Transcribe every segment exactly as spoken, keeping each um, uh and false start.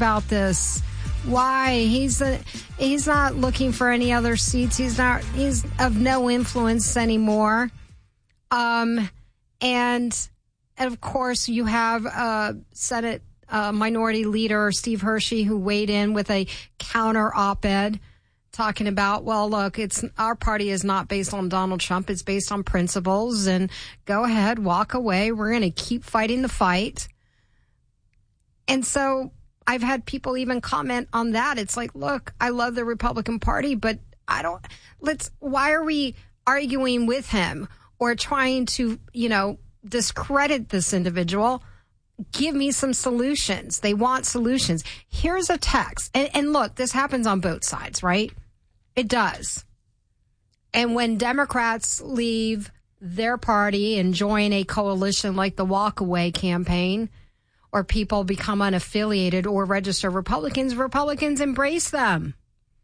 about this. Why? He's a, he's not looking for any other seats. He's not. He's of no influence anymore. Um, and, and of course, you have uh, Senate uh, Minority Leader Steve Hershey, who weighed in with a counter op-ed talking about, well, look, it's our party is not based on Donald Trump. It's based on principles. And go ahead, walk away. We're going to keep fighting the fight. And so I've had people even comment on that. It's like, look, I love the Republican Party, but I don't, let's, why are we arguing with him or trying to, you know, discredit this individual? Give me some solutions. They want solutions. Here's a text. And, and look, this happens on both sides, right? It does. And when Democrats leave their party and join a coalition like the Walkaway campaign, or people become unaffiliated or register Republicans, Republicans embrace them.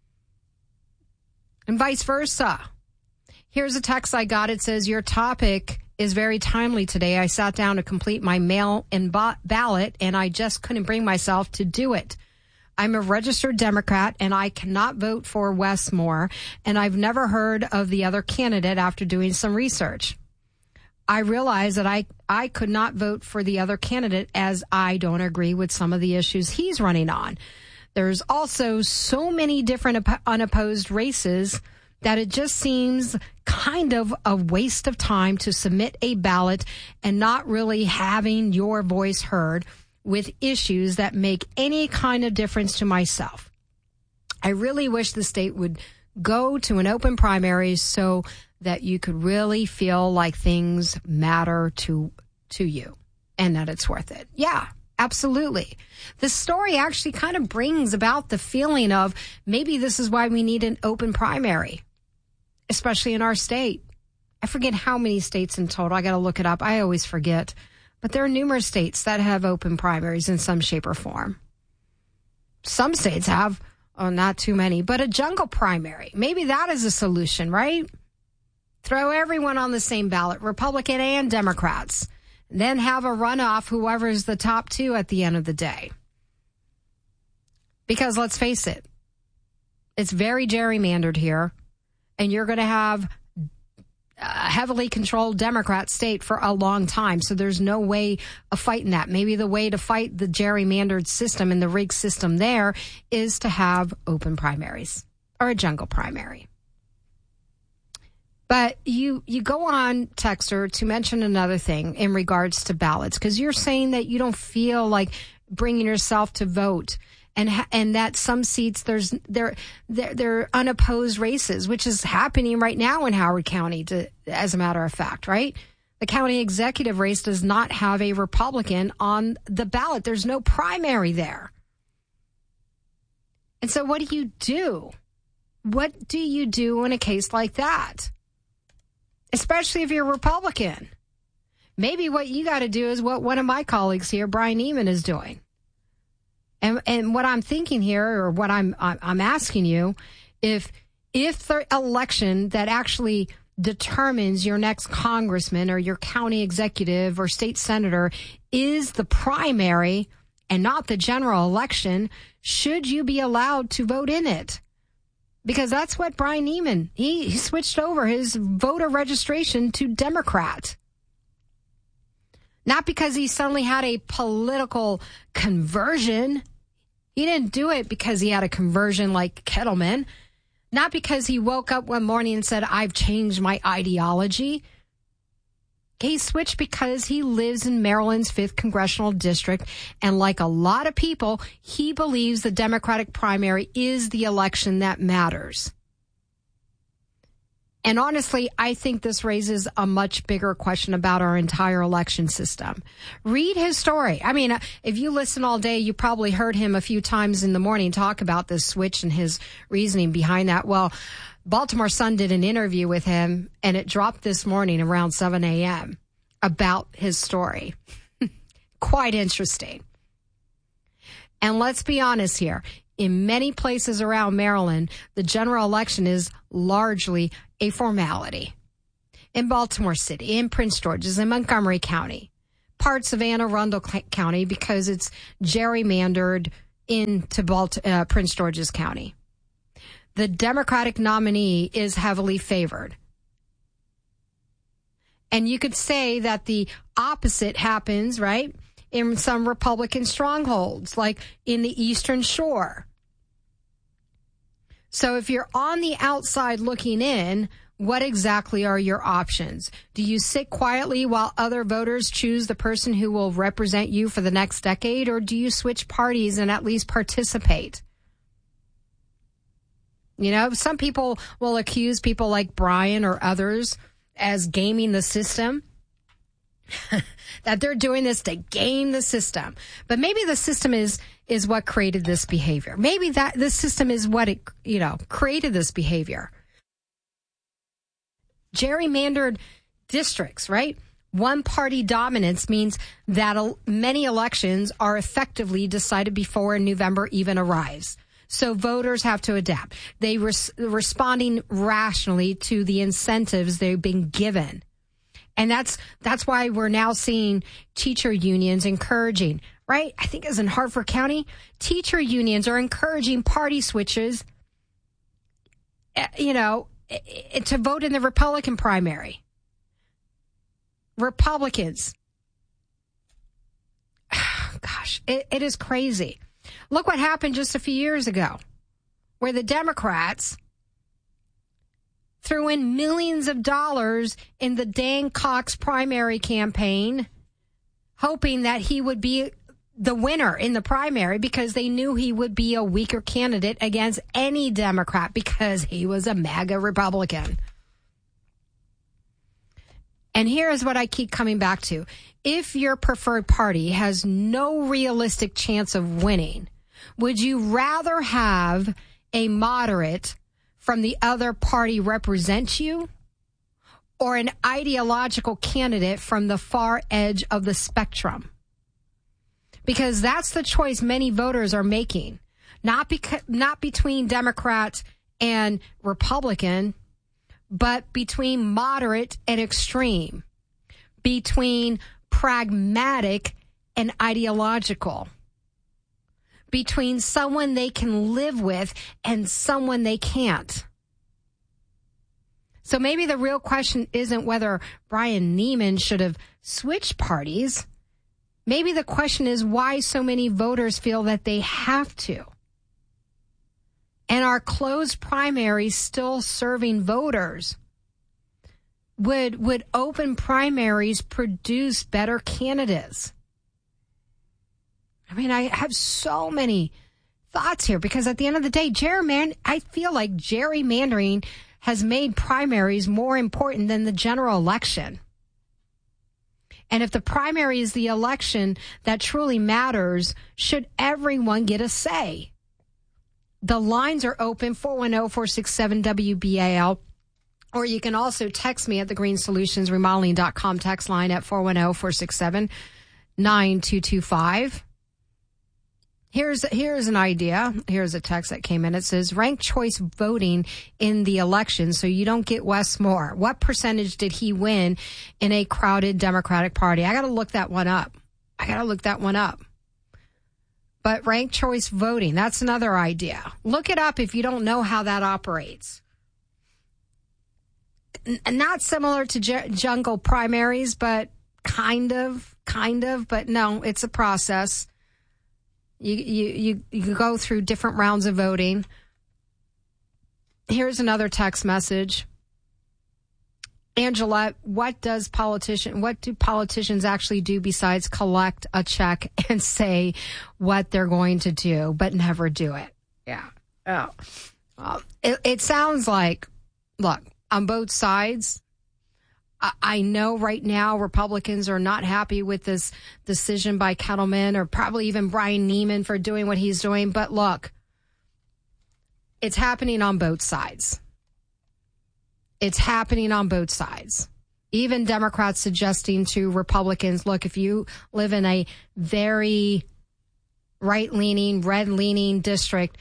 And vice versa. Here's a text I got. It says, your topic is very timely today. I sat down to complete my mail-in ba- ballot, and I just couldn't bring myself to do it. I'm a registered Democrat, and I cannot vote for Wes Moore, and I've never heard of the other candidate after doing some research. I realized that I, I could not vote for the other candidate as I don't agree with some of the issues he's running on. There's also so many different unopposed races that it just seems kind of a waste of time to submit a ballot and not really having your voice heard with issues that make any kind of difference to myself. I really wish the state would go to an open primary so that you could really feel like things matter to to you and that it's worth it. Yeah, absolutely. The story actually kind of brings about the feeling of maybe this is why we need an open primary, especially in our state. I forget how many states in total. I got to look it up. I always forget. But there are numerous states that have open primaries in some shape or form. Some states have, oh, not too many, but a jungle primary. Maybe that is a solution, right? Throw everyone on the same ballot, Republican and Democrats. Then have a runoff, whoever's the top two at the end of the day. Because let's face it, it's very gerrymandered here. And you're going to have a heavily controlled Democrat state for a long time. So there's no way of fighting that. Maybe the way to fight the gerrymandered system and the rigged system there is to have open primaries or a jungle primary. But you, you go on, Texter, to mention another thing in regards to ballots, because you're saying that you don't feel like bringing yourself to vote. And and that some seats there's they're they're, they're unopposed races, which is happening right now in Howard County. To, as a matter of fact, right, the county executive race does not have a Republican on the ballot. There's no primary there. And so, what do you do? What do you do in a case like that? Especially if you're a Republican. Maybe what you got to do is what one of my colleagues here, Brian Neiman, is doing. And and what I'm thinking here, or what I'm I'm asking you, if if the election that actually determines your next congressman or your county executive or state senator is the primary and not the general election, should you be allowed to vote in it? Because that's what Brian Neiman, he, he switched over his voter registration to Democrat. Not because he suddenly had a political conversion. He didn't do it because he had a conversion like Kettleman. Not because he woke up one morning and said, I've changed my ideology. He switched because he lives in Maryland's fifth Congressional District. And like a lot of people, he believes the Democratic primary is the election that matters. And honestly, I think this raises a much bigger question about our entire election system. Read his story. I mean, if you listen all day, you probably heard him a few times in the morning talk about this switch and his reasoning behind that. Well, Baltimore Sun did an interview with him, and it dropped this morning around seven a.m. about his story. Quite interesting. And let's be honest here. In many places around Maryland, the general election is largely a formality. In Baltimore City, in Prince George's, in Montgomery County, parts of Anne Arundel County, because it's gerrymandered into Balt- uh, Prince George's County. The Democratic nominee is heavily favored. And you could say that the opposite happens, right, in some Republican strongholds, like in the Eastern Shore. So if you're on the outside looking in, what exactly are your options? Do you sit quietly while other voters choose the person who will represent you for the next decade, or do you switch parties and at least participate? You know, some people will accuse people like Brian or others as gaming the system, that they're doing this to game the system. But maybe the system is is what created this behavior. Maybe that the system is what it, you know, created this behavior. Gerrymandered districts, right? One party dominance means that many elections are effectively decided before November even arrives. So voters have to adapt. They res- responding rationally to the incentives they've been given. And that's that's why we're now seeing teacher unions encouraging, right? I think as in Hartford County, teacher unions are encouraging party switches, you know, to vote in the Republican primary. Republicans. Gosh, it, it is crazy. Look what happened just a few years ago, where the Democrats threw in millions of dollars in the Dan Cox primary campaign, hoping that he would be the winner in the primary because they knew he would be a weaker candidate against any Democrat because he was a MAGA Republican. And here is what I keep coming back to. If your preferred party has no realistic chance of winning, would you rather have a moderate from the other party represent you, or an ideological candidate from the far edge of the spectrum? Because that's the choice many voters are making, not beca- not between Democrat and Republican, but between moderate and extreme, between pragmatic and ideological, between someone they can live with and someone they can't. So maybe the real question isn't whether Brian Niemann should have switched parties. Maybe the question is why so many voters feel that they have to. And are closed primaries still serving voters? Would would open primaries produce better candidates? I mean, I have so many thoughts here because at the end of the day, gerrymandering, I feel like gerrymandering has made primaries more important than the general election. And if the primary is the election that truly matters, should everyone get a say? The lines are open, four one zero, four six seven, W B A L. Or you can also text me at the green solutions remodeling dot com text line at four one zero, four six seven, nine two two five. Here's here's an idea. Here's a text that came in. It says, ranked choice voting in the election so you don't get Wes Moore. What percentage did he win in a crowded Democratic Party? I got to look that one up. I got to look that one up. But ranked choice voting, that's another idea. Look it up if you don't know how that operates. N- not similar to j- jungle primaries, but kind of, kind of. But no, it's a process. You, you you you go through different rounds of voting. Here's another text message. Angela, what does politician what do politicians actually do besides collect a check and say what they're going to do, but never do it? Yeah. Oh. Well, it, it sounds like, look, on both sides, I know right now Republicans are not happy with this decision by Kettleman or probably even Brian Niemann for doing what he's doing. But look, it's happening on both sides. It's happening on both sides. Even Democrats suggesting to Republicans, look, if you live in a very right-leaning, red-leaning district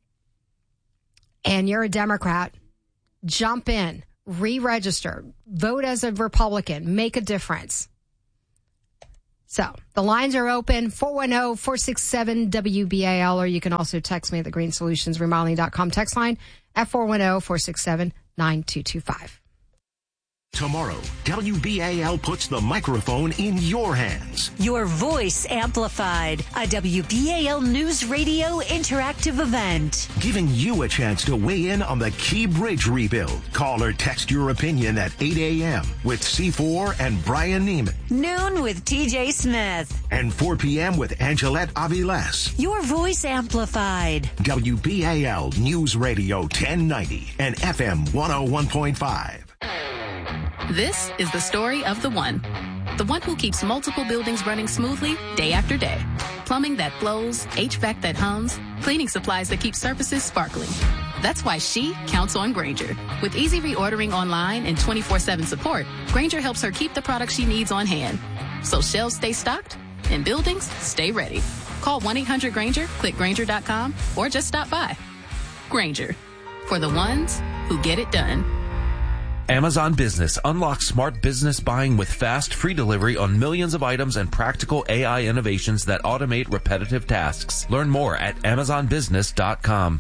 and you're a Democrat, jump in. Re-register, vote as a Republican, make a difference. So the lines are open, four one zero, four six seven, W B A L, or you can also text me at the green solutions remodeling dot com text line at four one zero, four six seven, nine two two five. Tomorrow, W B A L puts the microphone in your hands. Your voice amplified, a W B A L News Radio interactive event. Giving you a chance to weigh in on the Key Bridge rebuild. Call or text your opinion at eight a.m. with C four and Brian Neiman. Noon with T J Smith. And four p.m. with Angelette Aviles. Your voice amplified. W B A L News Radio ten ninety and F M one oh one point five. This is the story of the one. The one who keeps multiple buildings running smoothly day after day. Plumbing that flows, H V A C that hums, cleaning supplies that keep surfaces sparkling. That's why she counts on Grainger. With easy reordering online and twenty-four seven support, Grainger helps her keep the products she needs on hand. So shelves stay stocked and buildings stay ready. Call one eight hundred Grainger, click Grainger dot com, or just stop by. Grainger, for the ones who get it done. Amazon Business unlocks smart business buying with fast, free delivery on millions of items and practical A I innovations that automate repetitive tasks. Learn more at amazon business dot com.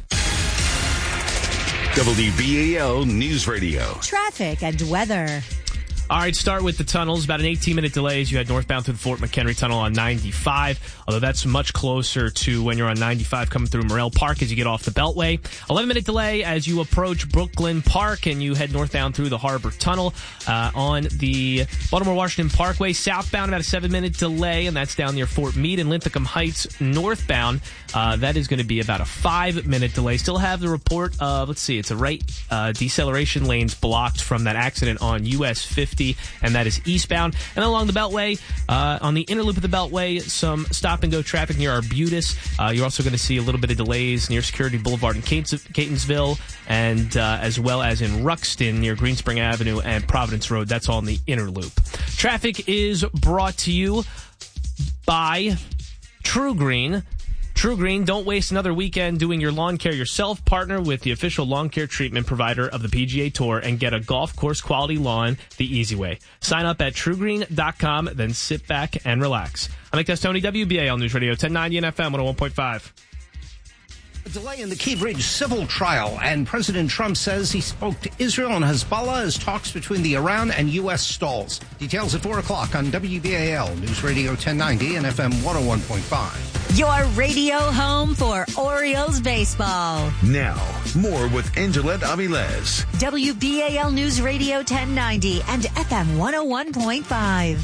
W B A L News Radio. Traffic and weather. All right, start with the tunnels. About an eighteen-minute delay as you head northbound through the Fort McHenry Tunnel on ninety-five, although that's much closer to when you're on ninety-five coming through Morrell Park as you get off the Beltway. eleven-minute delay as you approach Brooklyn Park and you head northbound through the Harbor Tunnel. Uh, on the Baltimore-Washington Parkway, southbound, about a seven-minute delay, and that's down near Fort Meade and Linthicum Heights northbound. Uh, that is going to be about a five-minute delay. Still have the report of, let's see, it's a right uh, deceleration lanes blocked from that accident on U S fifty, and that is eastbound. And then along the Beltway, uh, on the inner loop of the Beltway, some stop-and-go traffic near Arbutus. Uh, you're also going to see a little bit of delays near Security Boulevard in Catonsville, and uh, as well as in Ruxton near Greenspring Avenue and Providence Road. That's all in the inner loop. Traffic is brought to you by True Green. True Green, don't waste another weekend doing your lawn care yourself. Partner with the official lawn care treatment provider of the P G A Tour and get a golf course quality lawn the easy way. Sign up at true green dot com, then sit back and relax. I'm Mike Testoni, W B A L News Radio, ten ninety and F M one oh one point five. A delay in the Key Bridge civil trial, and President Trump says he spoke to Israel and Hezbollah as talks between the Iran and U S stalls. Details at four o'clock on W B A L News Radio ten ninety and F M one oh one point five. Your radio home for Orioles baseball. Now, more with Angelette Aviles. W B A L News Radio ten ninety and F M one oh one point five.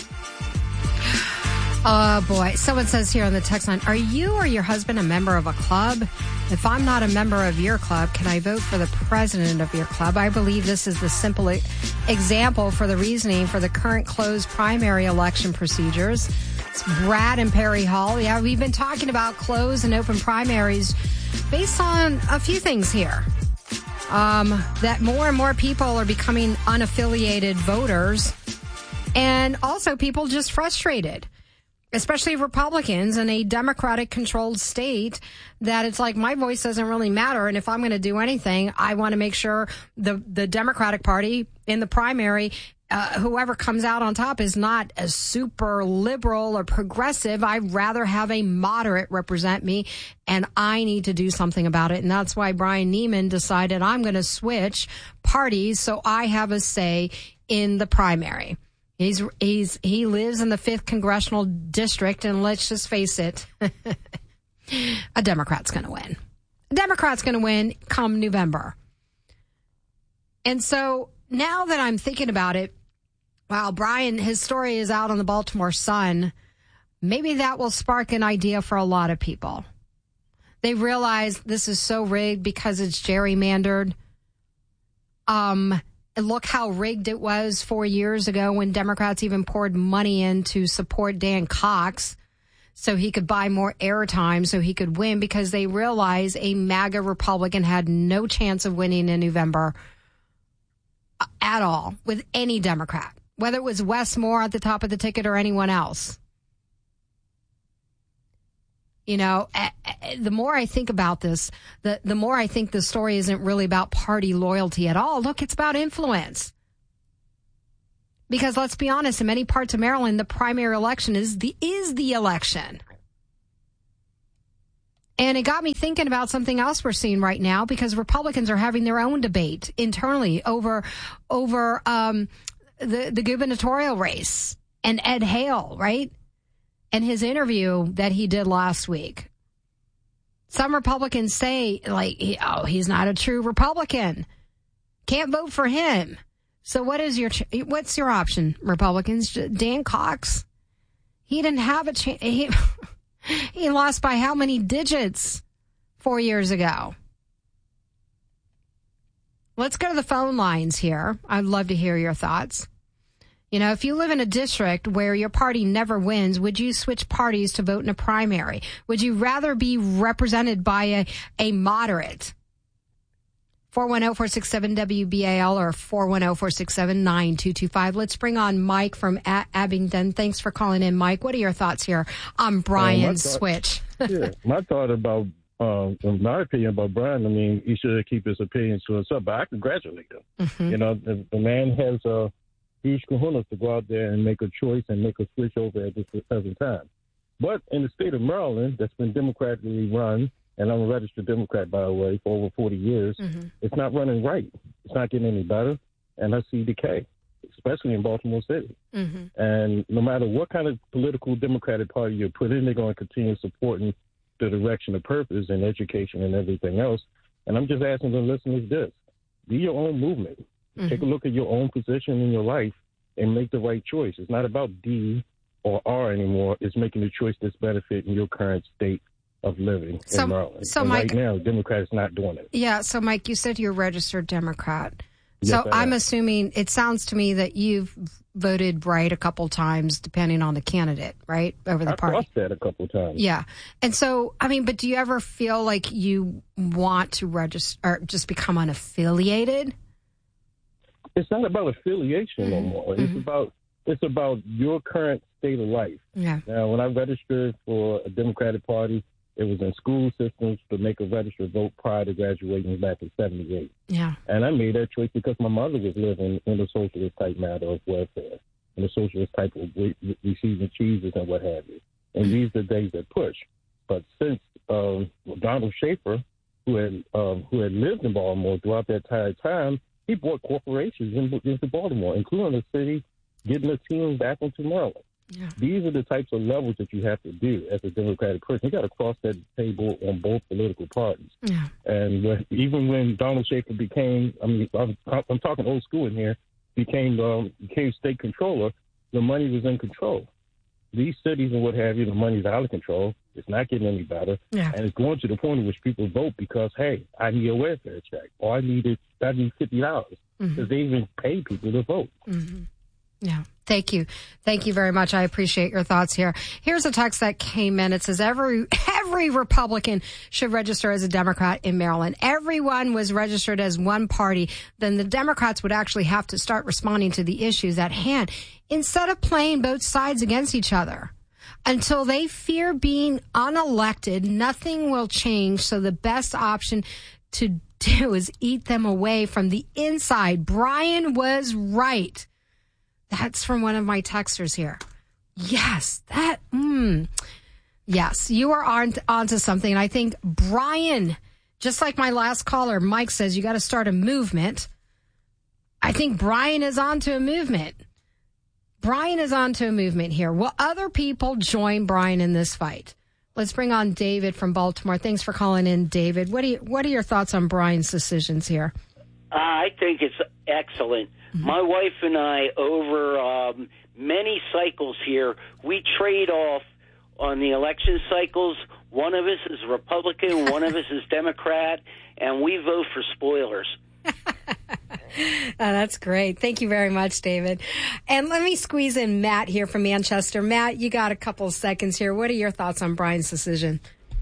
Oh, boy. Someone says here on the text line, are you or your husband a member of a club? If I'm not a member of your club, can I vote for the president of your club? I believe this is the simple example for the reasoning for the current closed primary election procedures. It's Brad and Perry Hall. Yeah, we've been talking about closed and open primaries based on a few things here. Um, that more and more people are becoming unaffiliated voters, and also people just frustrated, especially Republicans in a Democratic-controlled state, that it's like my voice doesn't really matter, and if I'm going to do anything, I want to make sure the the Democratic Party in the primary, uh, whoever comes out on top, is not a super liberal or progressive. I'd rather have a moderate represent me, and I need to do something about it, and that's why Brian Neiman decided I'm going to switch parties so I have a say in the primary. He's he's he lives in the fifth congressional district, and let's just face it, a Democrat's going to win. A Democrat's going to win come November. And so now that I'm thinking about it, wow, Brian, his story is out on the Baltimore Sun. Maybe that will spark an idea for a lot of people. They realize this is so rigged because it's gerrymandered. Um. Look how rigged it was four years ago when Democrats even poured money in to support Dan Cox so he could buy more airtime so he could win, because they realized a MAGA Republican had no chance of winning in November at all with any Democrat, whether it was Wes Moore at the top of the ticket or anyone else. You know, the more I think about this, the, the more I think the story isn't really about party loyalty at all. Look, it's about influence. Because let's be honest, in many parts of Maryland, the primary election is the is the election. And it got me thinking about something else we're seeing right now, because Republicans are having their own debate internally over over um, the, the gubernatorial race and Ed Hale, right? And his interview that he did last week. Some Republicans say, like, oh, he's not a true Republican. Can't vote for him. So what is your what's your option, Republicans? Dan Cox? He didn't have a chance. He, he lost by how many digits four years ago? Let's go to the phone lines here. I'd love to hear your thoughts. You know, if you live in a district where your party never wins, would you switch parties to vote in a primary? Would you rather be represented by a, a moderate? four one zero, four six seven, W B A L or four one zero, four six seven, nine two two five. Let's bring on Mike from A- Abingdon. Thanks for calling in, Mike. What are your thoughts here on Brian's uh, thought, switch? yeah, my thought about, um, in my opinion about Brian, I mean, he should keep his opinions to himself, but I congratulate him. Mm-hmm. You know, the, the man has a huge kahunas to go out there and make a choice and make a switch over at this present time. But in the state of Maryland, that's been democratically run, and I'm a registered Democrat, by the way, for over forty years, mm-hmm. it's not running right. It's not getting any better, and I see decay, especially in Baltimore City. Mm-hmm. And no matter what kind of political Democratic Party you put in, they're going to continue supporting the direction of purpose and education and everything else. And I'm just asking the listeners this. Be your own movement. Mm-hmm. Take a look at your own position in your life and make the right choice. It's not about D or R anymore. It's making the choice that's benefiting your current state of living so, in Maryland. So and Mike, right now, Democrats not doing it. Yeah, so Mike, you said you're a registered Democrat. Yes, so I I'm am. assuming, it sounds to me that you've voted right a couple times, depending on the candidate, right, over the I party. crossed that a couple times. Yeah. And so, I mean, but do you ever feel like you want to register or just become unaffiliated? It's not about affiliation mm-hmm. no more. It's mm-hmm. about it's about your current state of life. Yeah. Now, when I registered for a Democratic Party, it was in school systems to make a registered vote prior to graduating back in seventy-eight. Yeah. And I made that choice because my mother was living in the socialist type matter of welfare, in the socialist type of re- receiving cheeses and what have you. And these are the days that push. But since um, Donald Schaefer, who had um, who had lived in Baltimore throughout that entire time, he brought corporations in, into Baltimore, including the city, getting the team back into Maryland. Yeah. These are the types of levels that you have to do as a Democratic person. You got to cross that table on both political parties. Yeah. And when, even when Donald Schaefer became, I mean, I'm, I'm talking old school in here, became um, became state controller, the money was in control. These cities and what have you, the money's out of control. It's not getting any better. Yeah. And it's going to the point in which people vote because, hey, I need a welfare check, or I need, I need fifty dollars. Because mm-hmm. they even pay people to vote. Mm-hmm. Yeah. Thank you. Thank you very much. I appreciate your thoughts here. Here's a text that came in. It says every every Republican should register as a Democrat in Maryland. Everyone was registered as one party. Then the Democrats would actually have to start responding to the issues at hand instead of playing both sides against each other. Until they fear being unelected, nothing will change. So the best option to do is eat them away from the inside. Brian was right. That's from one of my texters here. Yes, that, mm, yes, you are on onto something. I think Brian, just like my last caller, Mike says, you got to start a movement. I think Brian is onto a movement. Brian is onto a movement here. Will other people join Brian in this fight? Let's bring on David from Baltimore. Thanks for calling in, David. What do you, what are your thoughts on Brian's decisions here? Uh, I think it's excellent. Mm-hmm. My wife and I, over um, many cycles here, we trade off on the election cycles. One of us is Republican, one of us is Democrat, and we vote for spoilers. Oh, that's great. Thank you very much, David. And let me squeeze in Matt here from Manchester. Matt, you got a couple of seconds here. What are your thoughts on Brian's decision?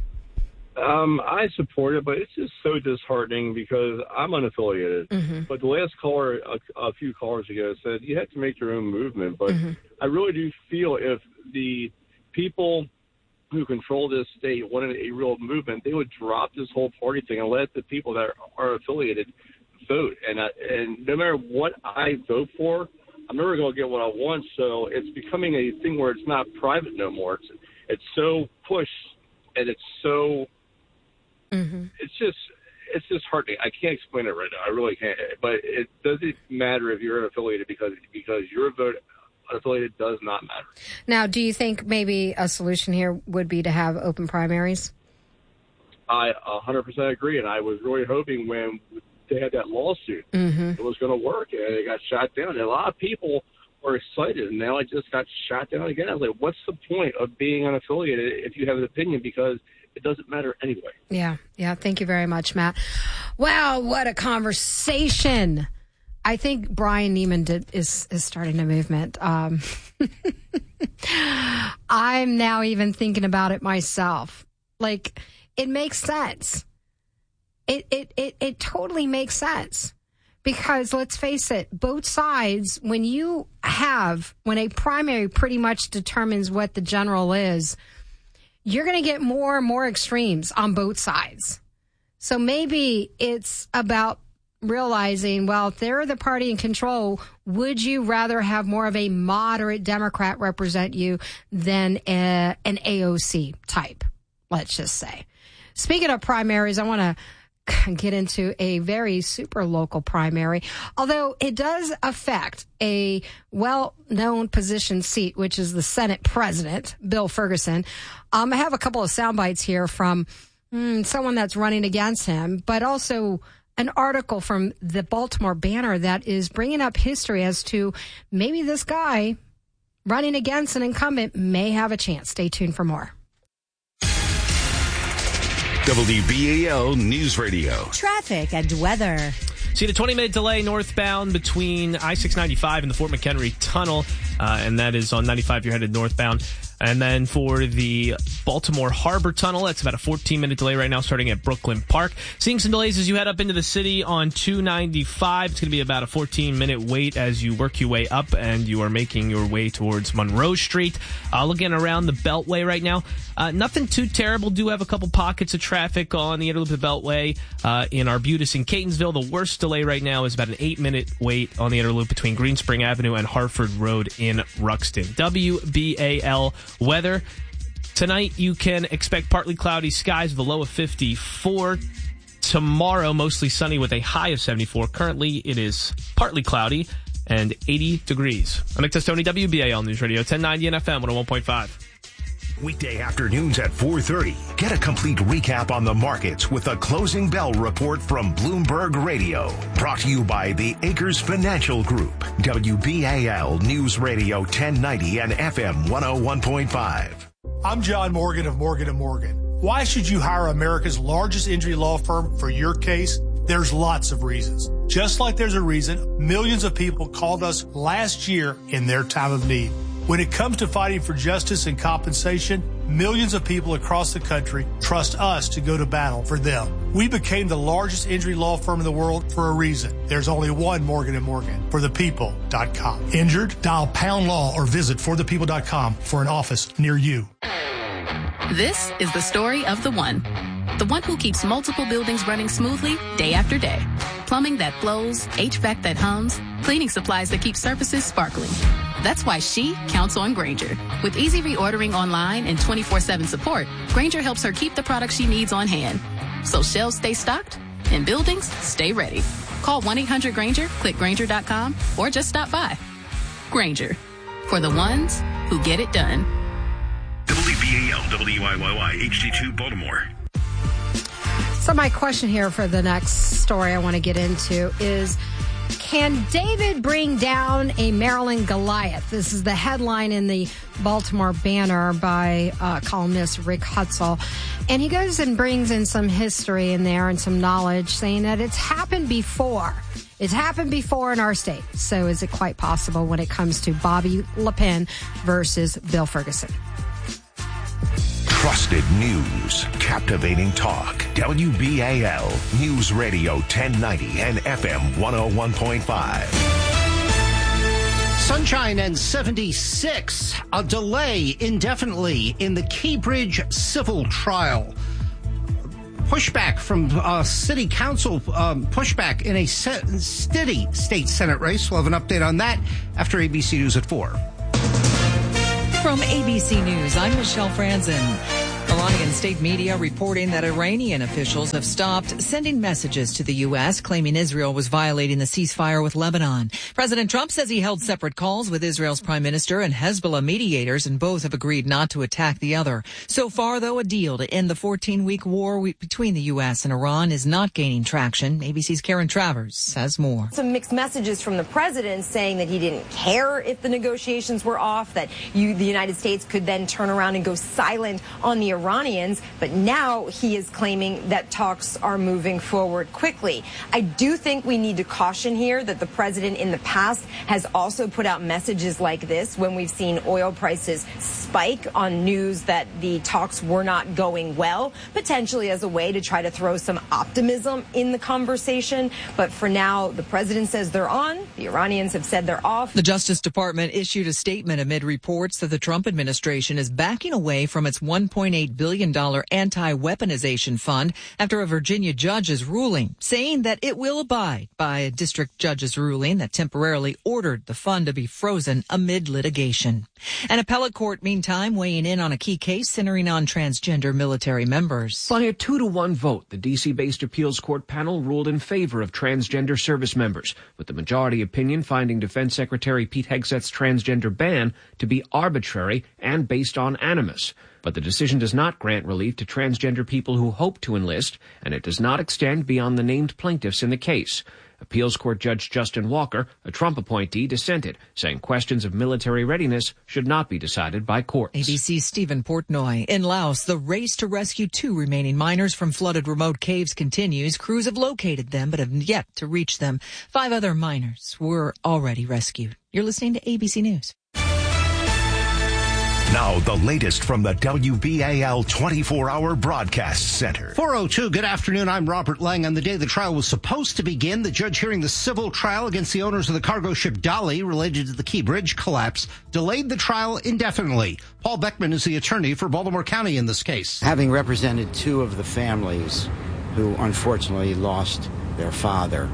Um, I support it, but it's just so disheartening because I'm unaffiliated. Mm-hmm. But the last caller, a, a few callers ago, said you have to make your own movement. But mm-hmm. I really do feel if the people who control this state wanted a real movement, they would drop this whole party thing and let the people that are affiliated vote. And, uh, and no matter what I vote for, I'm never going to get what I want. So it's becoming a thing where it's not private no more. It's, it's so pushed, and it's so mm-hmm. it's just it's just hard to, I can't explain it right now. I really can't. But it doesn't matter if you're unaffiliated because because your vote unaffiliated does not matter. Now, do you think maybe a solution here would be to have open primaries? I one hundred percent agree, and I was really hoping when they had that lawsuit, mm-hmm. it was going to work, and it got shot down. And a lot of people were excited, and now it just got shot down again. I was like, what's the point of being unaffiliated if you have an opinion? Because it doesn't matter anyway. Yeah, yeah. Thank you very much, Matt. Wow, what a conversation. I think Brian Neiman did, is, is starting a movement. Um, I'm now even thinking about it myself. Like, it makes sense. It, it, it, it totally makes sense. Because let's face it, both sides, when you have, when a primary pretty much determines what the general is, you're going to get more and more extremes on both sides. So maybe it's about realizing, well, if they're the party in control, would you rather have more of a moderate Democrat represent you than a, an A O C type, let's just say. Speaking of primaries, I want to get into a very super local primary, although it does affect a well-known position seat, which is the Senate president, Bill Ferguson. Um, I have a couple of sound bites here from mm, someone that's running against him, but also an article from the Baltimore Banner that is bringing up history as to maybe this guy running against an incumbent may have a chance. Stay tuned for more. W B A L News Radio. Traffic and weather. See the twenty-minute delay northbound between I six ninety-five and the Fort McHenry Tunnel, uh, and that is on ninety-five, you're headed northbound. And then for the Baltimore Harbor Tunnel, that's about a fourteen-minute delay right now starting at Brooklyn Park. Seeing some delays as you head up into the city on two ninety-five. It's going to be about a fourteen-minute wait as you work your way up and you are making your way towards Monroe Street. Uh, looking around the Beltway right now, uh, nothing too terrible. Do have a couple pockets of traffic on the inner loop of the Beltway uh, in Arbutus and Catonsville. The worst delay right now is about an eight-minute wait on the inner loop between Greenspring Avenue and Hartford Road in Ruxton. W B A L weather. Tonight, you can expect partly cloudy skies with a low of fifty-four. Tomorrow, mostly sunny with a high of seventy-four. Currently, it is partly cloudy and eighty degrees. I'm Nick Testoni, W B A L News Radio, ten ninety N F M, one oh one point five. Weekday afternoons at four thirty. Get a complete recap on the markets with the Closing Bell Report from Bloomberg Radio. Brought to you by the Acres Financial Group. W B A L News Radio ten ninety and F M one oh one point five. I'm John Morgan of Morgan and Morgan. Why should you hire America's largest injury law firm for your case? There's lots of reasons. Just like there's a reason millions of people called us last year in their time of need. When it comes to fighting for justice and compensation, millions of people across the country trust us to go to battle for them. We became the largest injury law firm in the world for a reason. There's only one Morgan and Morgan, for the people dot com. Injured? Dial pound law or visit for the people dot com for an office near you. This is the story of the one. The one who keeps multiple buildings running smoothly day after day. Plumbing that flows, H V A C that hums, cleaning supplies that keep surfaces sparkling. That's why she counts on Grainger. With easy reordering online and twenty-four seven support, Grainger helps her keep the products she needs on hand. So shelves stay stocked and buildings stay ready. Call one eight hundred Grainger, click Grainger dot com, or just stop by. Grainger, for the ones who get it done. W B A L W I Y Y H D two Baltimore. So my question here for the next story I want to get into is, can David bring down a Maryland Goliath? This is the headline in the Baltimore Banner by uh, columnist Rick Hutzel. And he goes and brings in some history in there and some knowledge, saying that it's happened before. It's happened before in our state. So is it quite possible when it comes to Bobby LePen versus Bill Ferguson? Trusted news, captivating talk. W B A L News Radio ten ninety and F M one oh one point five. Sunshine and seventy-six. A delay indefinitely in the Keybridge civil trial. pushback from uh, city council, um, pushback in a steady state Senate race. We'll have an update on that after A B C News at four. From A B C News, I'm Michelle Franzen. Iranian state media reporting that Iranian officials have stopped sending messages to the U S claiming Israel was violating the ceasefire with Lebanon. President Trump says he held separate calls with Israel's prime minister and Hezbollah mediators, and both have agreed not to attack the other. So far, though, a deal to end the fourteen-week war between the U S and Iran is not gaining traction. A B C's Karen Travers has more. Some mixed messages from the president saying that he didn't care if the negotiations were off, that you, the United States could then turn around and go silent on the Iranians, but now he is claiming that talks are moving forward quickly. I do think we need to caution here that the president in the past has also put out messages like this when we've seen oil prices spike on news that the talks were not going well, potentially as a way to try to throw some optimism in the conversation. But for now, the president says they're on. The Iranians have said they're off. The Justice Department issued a statement amid reports that the Trump administration is backing away from its one point eight billion dollars anti-weaponization fund after a Virginia judge's ruling, saying that it will abide by a district judge's ruling that temporarily ordered the fund to be frozen amid litigation. An appellate court, meantime, weighing in on a key case centering on transgender military members. By a two to one vote, the D C-based appeals court panel ruled in favor of transgender service members, with the majority opinion finding Defense Secretary Pete Hegseth's transgender ban to be arbitrary and based on animus. But the decision does not grant relief to transgender people who hope to enlist, and it does not extend beyond the named plaintiffs in the case. Appeals Court Judge Justin Walker, a Trump appointee, dissented, saying questions of military readiness should not be decided by courts. A B C's Stephen Portnoy. In Laos, the race to rescue two remaining miners from flooded remote caves continues. Crews have located them but have yet to reach them. Five other miners were already rescued. You're listening to A B C News. Now, the latest from the W B A L twenty-four hour Broadcast Center. four oh two, good afternoon. I'm Robert Lang. On the day the trial was supposed to begin, the judge hearing the civil trial against the owners of the cargo ship Dolly related to the Key Bridge collapse delayed the trial indefinitely. Paul Beckman is the attorney for Baltimore County in this case. Having represented two of the families who unfortunately lost their father,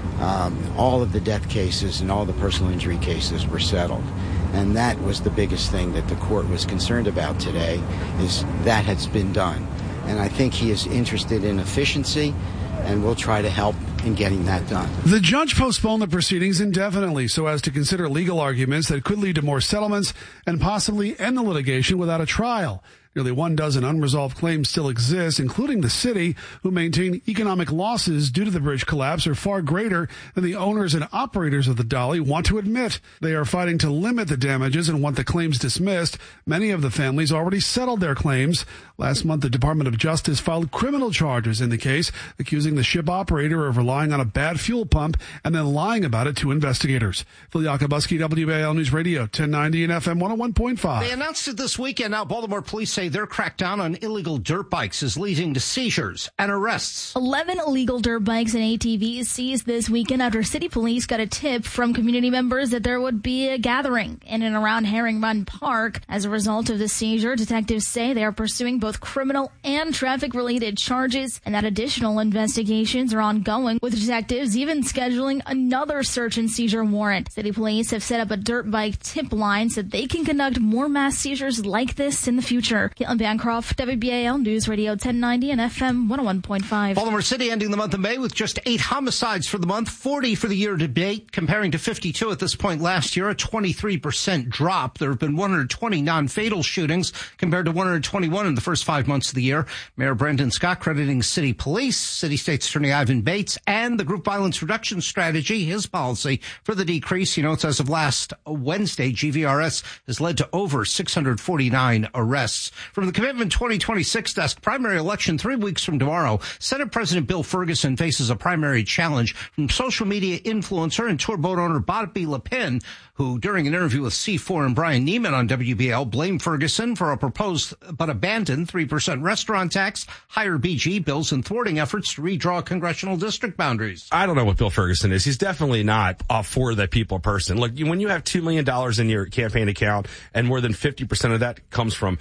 um, all of the death cases and all the personal injury cases were settled. And that was the biggest thing that the court was concerned about today, is that has been done. And I think he is interested in efficiency, and we'll try to help in getting that done. The judge postponed the proceedings indefinitely so as to consider legal arguments that could lead to more settlements and possibly end the litigation without a trial. Nearly one dozen unresolved claims still exist, including the city, who maintain economic losses due to the bridge collapse are far greater than the owners and operators of the Dolly want to admit. They are fighting to limit the damages and want the claims dismissed. Many of the families already settled their claims. Last month, the Department of Justice filed criminal charges in the case, accusing the ship operator of relying on a bad fuel pump and then lying about it to investigators. Phil Yakubuski, W B A L News Radio, ten ninety and F M one oh one point five. They announced it this weekend. Now, Baltimore police say their crackdown on illegal dirt bikes is leading to seizures and arrests. eleven illegal dirt bikes and A T Vs seized this weekend after city police got a tip from community members that there would be a gathering in and around Herring Run Park. As a result of the seizure, detectives say they are pursuing both criminal and traffic-related charges, and that additional investigations are ongoing, with detectives even scheduling another search and seizure warrant. City police have set up a dirt bike tip line so they can conduct more mass seizures like this in the future. Caitlin Bancroft, W B A L News Radio ten ninety and F M one oh one point five. Baltimore City ending the month of May with just eight homicides for the month, forty for the year to date, comparing to fifty-two at this point last year, a twenty-three percent drop. There have been one hundred twenty non-fatal shootings compared to one hundred twenty-one in the first five months of the year. Mayor Brendan Scott crediting city police, City State's Attorney Ivan Bates, and the group violence reduction strategy, his policy, for the decrease. You know, it's as of last Wednesday, G V R S has led to over six hundred forty-nine arrests. From the Commitment twenty twenty-six desk, primary election three weeks from tomorrow, Senate President Bill Ferguson faces a primary challenge from social media influencer and tour boat owner Bobby Lepin, who, during an interview with C four and Brian Neiman on W B L, blamed Ferguson for a proposed but abandoned three percent restaurant tax, higher B G bills, and thwarting efforts to redraw congressional district boundaries. I don't know what Bill Ferguson is. He's definitely not a for the people person. Look, when you have two million dollars in your campaign account and more than fifty percent of that comes from large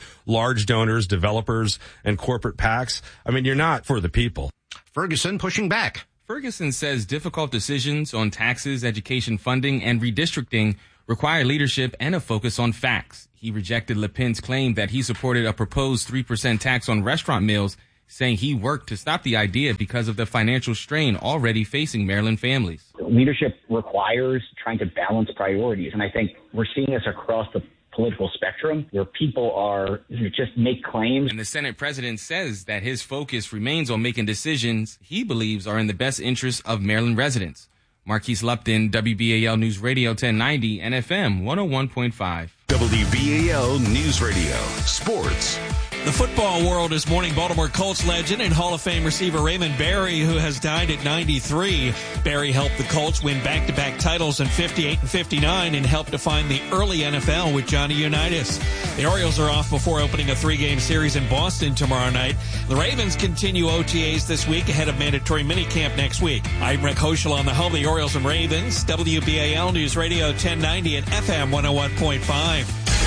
large donors, developers, and corporate PACs. I mean, you're not for the people. Ferguson pushing back. Ferguson says difficult decisions on taxes, education funding, and redistricting require leadership and a focus on facts. He rejected Le Pen's claim that he supported a proposed three percent tax on restaurant meals, saying he worked to stop the idea because of the financial strain already facing Maryland families. Leadership requires trying to balance priorities, and I think we're seeing this across the political spectrum where people are just make claims. And the Senate president says that his focus remains on making decisions he believes are in the best interest of Maryland residents. Marquise Lupton, W B A L News Radio ten ninety and F M one oh one point five. W B A L News Radio Sports. The football world is mourning Baltimore Colts legend and Hall of Fame receiver Raymond Berry, who has died at ninety-three. Berry helped the Colts win back-to-back titles in fifty-eight and fifty-nine and helped define the early N F L with Johnny Unitas. The Orioles are off before opening a three-game series in Boston tomorrow night. The Ravens continue O T As this week ahead of mandatory minicamp next week. I'm Rick Hoschel on the home of the Orioles and Ravens, W B A L News Radio ten ninety and F M one oh one point five.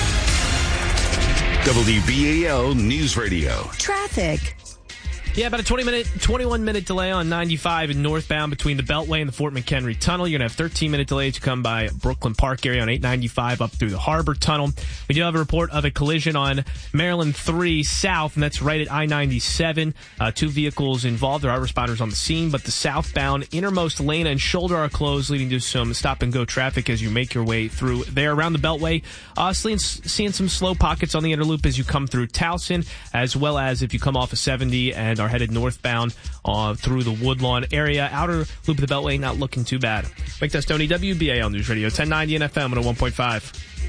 W B A L News Radio. Traffic. Yeah, about a twenty minute, twenty-one minute delay on ninety-five and northbound between the Beltway and the Fort McHenry Tunnel. You're going to have thirteen minute delays to come by Brooklyn Park area on eight ninety-five up through the Harbor Tunnel. We do have a report of a collision on Maryland three South, and that's right at I ninety-seven. Uh, two vehicles involved. There are responders on the scene, but the southbound innermost lane and shoulder are closed, leading to some stop-and-go traffic as you make your way through there. Around the Beltway, uh, seeing, seeing some slow pockets on the inner loop as you come through Towson, as well as if you come off of seventy and are headed northbound uh, through the Woodlawn area. Outer loop of the Beltway, not looking too bad. Mike Testoni, W B A L News Radio, ten ninety and F M one oh one point five.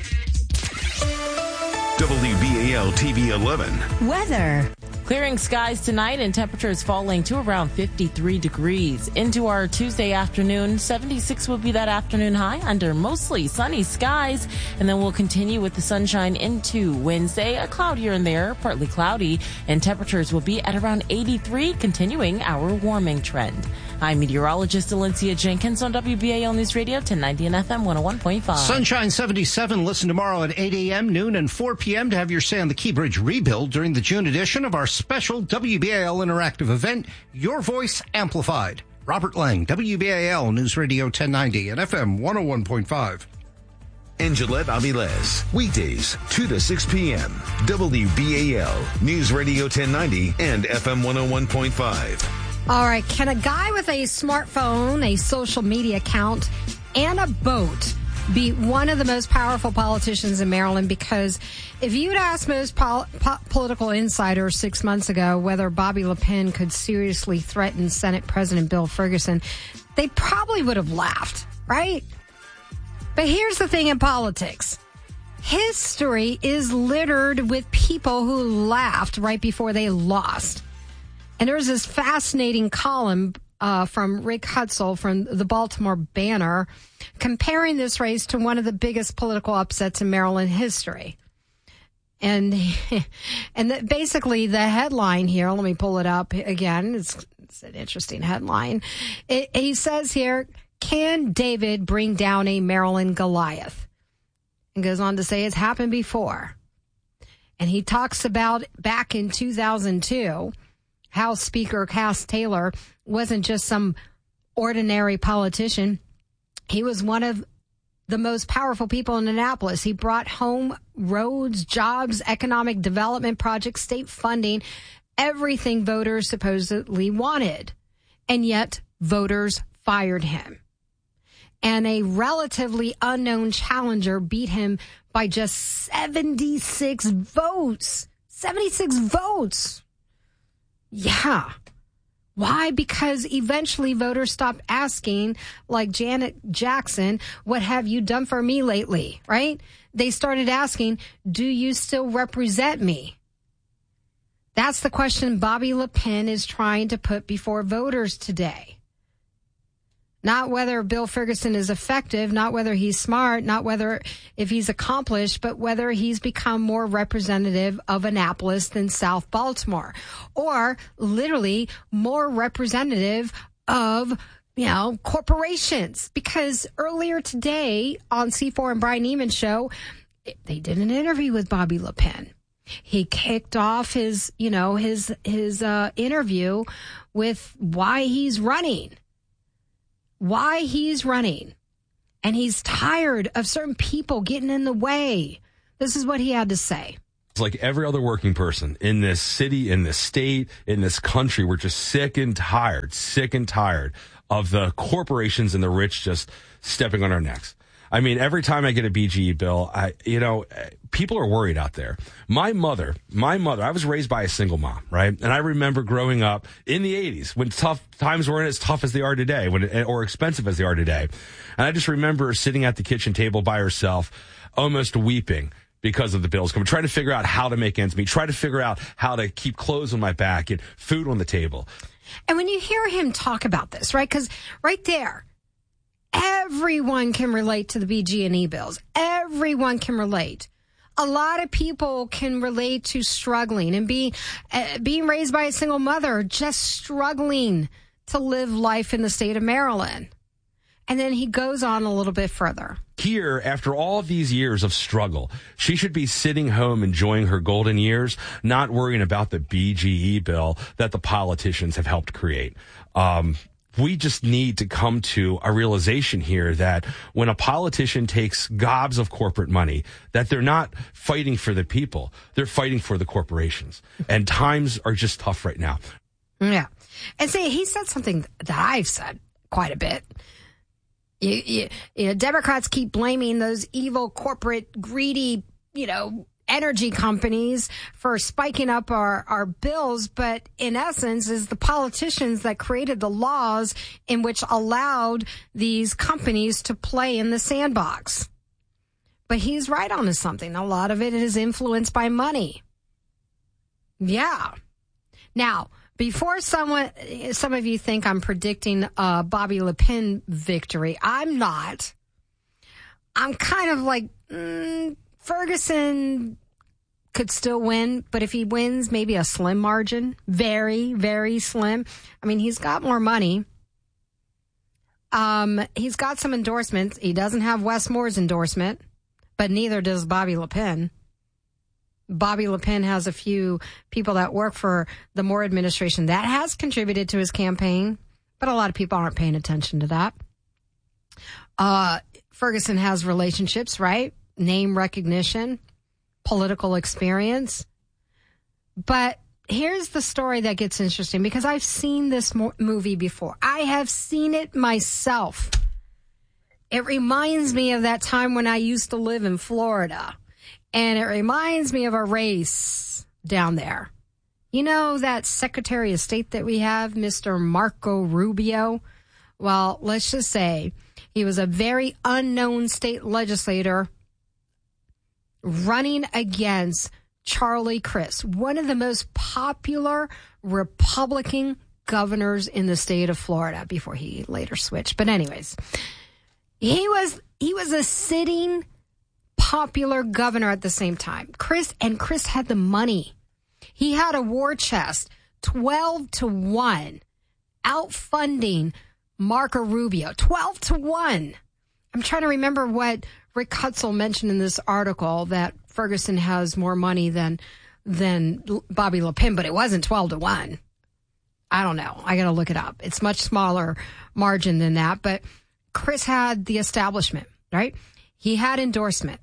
W B A L T V eleven. Weather. Clearing skies tonight and temperatures falling to around fifty-three degrees. Into our Tuesday afternoon, seventy-six will be that afternoon high under mostly sunny skies. And then we'll continue with the sunshine into Wednesday. A cloud here and there, partly cloudy, and temperatures will be at around eighty-three, continuing our warming trend. I'm meteorologist Alencia Jenkins on W B A L News Radio ten ninety and F M one oh one point five. Sunshine seventy-seven. Listen tomorrow at eight a.m., noon, and four p.m. to have your say on the Key Bridge rebuild during the June edition of our special W B A L interactive event, Your Voice Amplified. Robert Lang, W B A L News Radio ten ninety and F M one oh one point five. And Gillette Aviles, weekdays, two to six p.m. W B A L News Radio ten ninety and F M one oh one point five. All right, can a guy with a smartphone, a social media account, and a boat be one of the most powerful politicians in Maryland? Because if you'd asked most pol- po- political insiders six months ago whether Bobby Le Pen could seriously threaten Senate President Bill Ferguson, they probably would have laughed, right? But here's the thing in politics. History is littered with people who laughed right before they lost. And there's this fascinating column uh, from Rick Hutzel from the Baltimore Banner comparing this race to one of the biggest political upsets in Maryland history. And and the, basically the headline here, let me pull it up again. It's, it's an interesting headline. It, he says here, can David bring down a Maryland Goliath? And goes on to say it's happened before. And he talks about back in two thousand two, House Speaker Cass Taylor wasn't just some ordinary politician. He was one of the most powerful people in Annapolis. He brought home roads, jobs, economic development projects, state funding, everything voters supposedly wanted. And yet voters fired him. And a relatively unknown challenger beat him by just seventy-six votes. seventy-six votes. Yeah. Why? Because eventually voters stopped asking, like Janet Jackson, what have you done for me lately, right? They started asking, do you still represent me? That's the question Bobby Le Pen is trying to put before voters today. Not whether Bill Ferguson is effective, not whether he's smart, not whether if he's accomplished, but whether he's become more representative of Annapolis than South Baltimore, or literally more representative of, you know, corporations. Because earlier today on C four and Brian Neiman's show, they did an interview with Bobby Le Pen. He kicked off his, you know, his his uh, interview with why he's running. Why he's running. And he's tired of certain people getting in the way. This is what he had to say. It's like every other working person in this city, in this state, in this country. We're just sick and tired, sick and tired of the corporations and the rich just stepping on our necks. I mean, every time I get a B G E bill, I, you know, people are worried out there. My mother, my mother, I was raised by a single mom, right? And I remember growing up in the eighties when tough times weren't as tough as they are today, when or expensive as they are today. And I just remember sitting at the kitchen table by herself, almost weeping because of the bills coming, trying to figure out how to make ends meet, try to figure out how to keep clothes on my back and food on the table. And when you hear him talk about this, right? Because right there, everyone can relate to the B G and E bills. Everyone can relate. A lot of people can relate to struggling and be, uh, being raised by a single mother, just struggling to live life in the state of Maryland. And then he goes on a little bit further. Here, after all of these years of struggle, she should be sitting home enjoying her golden years, not worrying about the B G E bill that the politicians have helped create. Um, We just need to come to a realization here that when a politician takes gobs of corporate money, that they're not fighting for the people. They're fighting for the corporations. And times are just tough right now. Yeah. And see, he said something that I've said quite a bit. You, you, you know, Democrats keep blaming those evil corporate, greedy, you know, energy companies for spiking up our, our bills, but in essence is the politicians that created the laws in which allowed these companies to play in the sandbox. But he's right on to something. A lot of it is influenced by money. Yeah. Now, before someone, some of you think I'm predicting a Bobby Le Pen victory, I'm not. I'm kind of like, mm, Ferguson could still win, but if he wins, maybe a slim margin. Very, very slim. I mean, he's got more money. Um, he's got some endorsements. He doesn't have Wes Moore's endorsement, but neither does Bobby Le Pen. Bobby Le Pen has a few people that work for the Moore administration. That has contributed to his campaign, but a lot of people aren't paying attention to that. Uh, Ferguson has relationships, right? Name recognition, political experience. But here's the story that gets interesting, because I've seen this mo- movie before. I have seen it myself. It reminds me of that time when I used to live in Florida. And it reminds me of a race down there. You know that Secretary of State that we have, Mister Marco Rubio? Well, let's just say he was a very unknown state legislator running against Charlie Crist, one of the most popular Republican governors in the state of Florida, before he later switched. But anyways, he was he was a sitting popular governor at the same time. Crist, and Crist had the money. He had a war chest, twelve to one, outfunding Marco Rubio, twelve to one. I'm trying to remember what Rick Hutzel mentioned in this article, that Ferguson has more money than than Bobby Le Pen, but it wasn't twelve to one. I don't know. I got to look it up. It's much smaller margin than that. But Crist had the establishment, right? He had endorsement.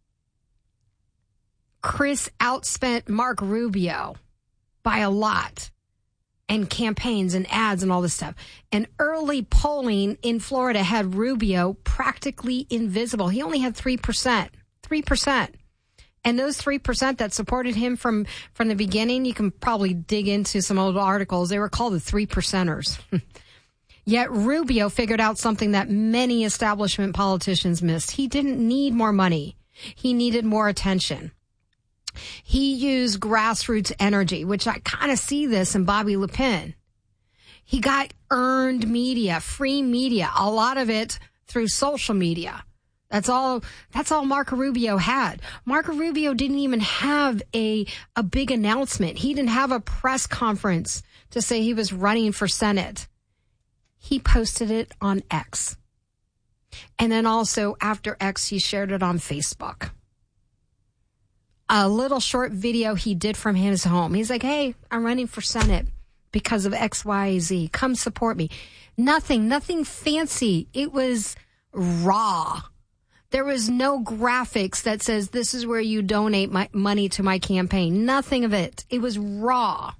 Crist outspent Marco Rubio by a lot, and campaigns and ads and all this stuff. And early polling in Florida had Rubio practically invisible. He only had three percent. three percent. And those three percent that supported him from, from the beginning, you can probably dig into some old articles. They were called the three percenters. Yet Rubio figured out something that many establishment politicians missed. He didn't need more money. He needed more attention. He used grassroots energy, which I kind of see this in Bobby Le Pen. He got earned media, free media, a lot of it through social media. That's all, that's all Marco Rubio had. Marco Rubio didn't even have a, a big announcement. He didn't have a press conference to say he was running for Senate. He posted it on X. And then also after X, he shared it on Facebook. a little short video he did from his home. He's like, hey, I'm running for Senate because of X, Y, Z. Come support me. Nothing, nothing fancy. It was raw. There was no graphics that says this is where you donate my money to my campaign. Nothing of it. It was raw.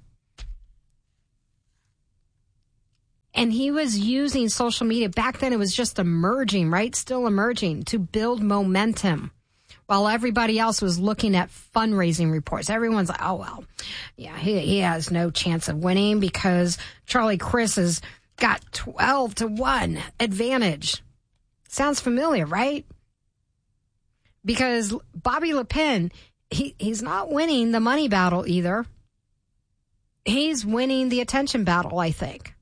And he was using social media. Back then it was just emerging, right? Still emerging to build momentum while everybody else was looking at fundraising reports. Everyone's like, oh, well, yeah, he, he has no chance of winning because Charlie Crist has got twelve to one advantage. Sounds familiar, right? Because Bobby Le Pen, he, he's not winning the money battle either. He's winning the attention battle, I think.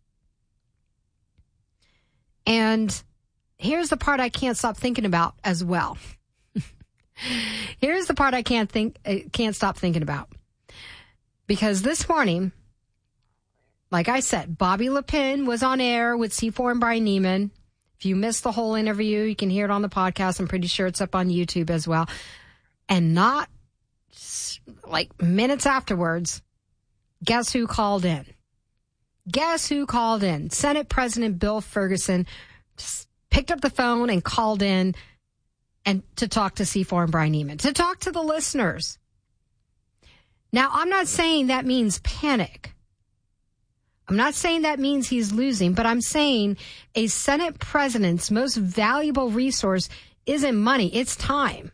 And here's the part I can't stop thinking about as well. Here's the part I can't think, can't stop thinking about. Because this morning, like I said, Bobby Le Pen was on air with C four and Brian Neiman. If you missed the whole interview, you can hear it on the podcast. I'm pretty sure it's up on YouTube as well. And not like minutes afterwards, guess who called in? Guess who called in? Senate President Bill Ferguson picked up the phone and called in and to talk to C four and Brian Neiman, to talk to the listeners. Now, I'm not saying that means panic. I'm not saying that means he's losing, but I'm saying a Senate president's most valuable resource isn't money, it's time.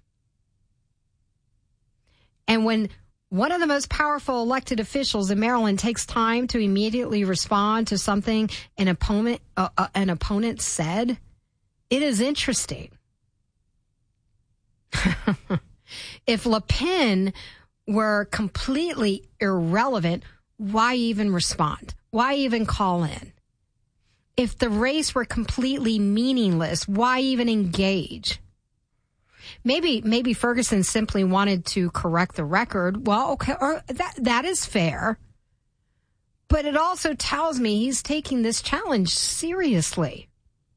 And when one of the most powerful elected officials in Maryland takes time to immediately respond to something an opponent uh, uh, an opponent said, it is interesting. If Le Pen were completely irrelevant, why even respond? Why even call in? If the race were completely meaningless, why even engage? Maybe maybe Ferguson simply wanted to correct the record. Well, okay, or that that is fair. But it also tells me he's taking this challenge seriously.